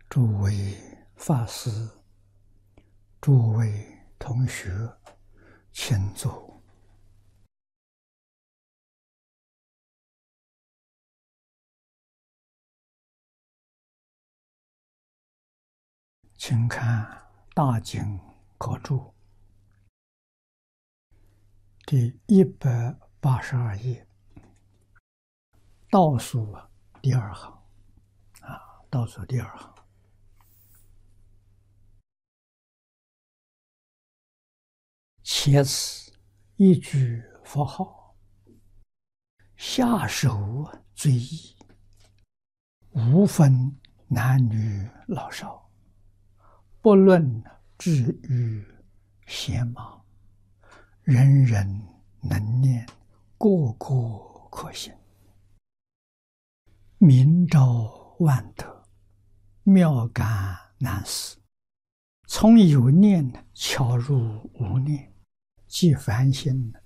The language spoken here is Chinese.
诸位法师、诸位同学，请坐。请看《大经科注》第182页，倒数第二行倒数第二行。且此一句佛号，下手最易，无分男女老少，不论智愚贤马，人人能念，个个可行，明照万德，妙感难思。从有念敲入无念，即凡心